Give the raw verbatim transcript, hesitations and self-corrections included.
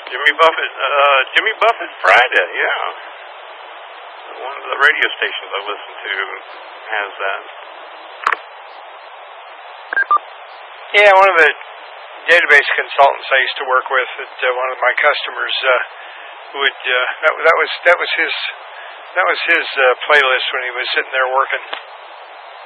Jimmy Buffett, uh, Jimmy Buffett Friday, yeah. One of the radio stations I listen to has that. Yeah, one of the database consultants I used to work with, at, uh, one of my customers, uh, would uh, that, that was that was his that was his uh, playlist when he was sitting there working.